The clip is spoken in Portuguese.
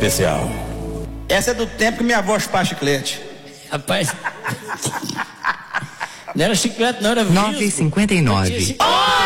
especial. Essa é do tempo que minha avó chupava chiclete. Rapaz. Não era chiclete, não era 9h59.